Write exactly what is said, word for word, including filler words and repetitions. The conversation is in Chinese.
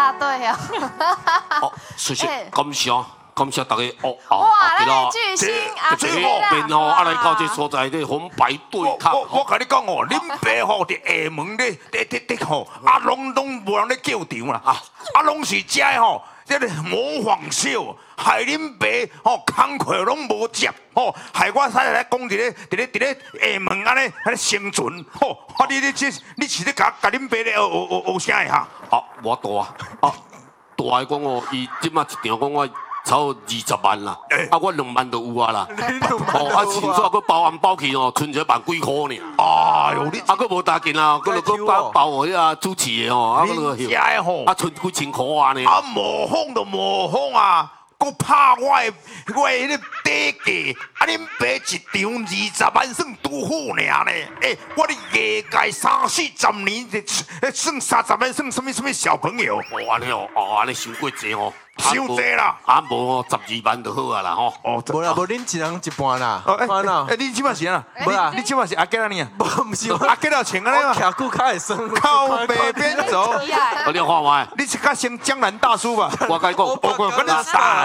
答对哦。 哦，谢谢，感谢感谢大家哦。 哇，咱的巨星阿这后面吼，啊来到这所在咧红白对抗。 我我跟你讲哦，恁爸吼伫下门咧，咧咧咧吼，啊拢拢无人咧叫场啦，啊啊拢是遮吼。 这个模仿秀，害恁爸吼工课拢无接，吼害我使来讲伫咧伫咧伫咧下门安尼安尼生存，吼啊你你这你是咧甲甲恁爸咧学学学啥的哈？ 啊，我大啊，大的讲哦，伊即马一场讲我超二十万啦，啊我两万就有啊啦，哦啊钱煞佫包含包去哦，剩一万几箍尔。 哎呦你， 啊佫无大件啊，佫就佫包包我遐主持的吼，啊佫就你遮吼， 啊剩几千箍安尼。 啊模仿就模仿啊！ 佫拍我的我的迄个底价，啊！恁爸一场二十万算拄好尔咧。诶，我咧业界三四十年，算三十万算什么什么小朋友？ 哦，安尼哦，哦，安尼伤过济哦， 伤济啦。 啊，无哦，十二万就好啊啦吼。 哦， 无啦，无恁一人一半啦。 哦， 安呐？ 诶，你即摆是啊？ 无啦， 你即摆是阿吉啊你啊？ 无，毋是阿吉啊，穿安尼嘛？ 徛久较会酸。 靠北边走。 我你看卖， 你是较像江南大叔吧？ 我甲你讲， 我跟你打。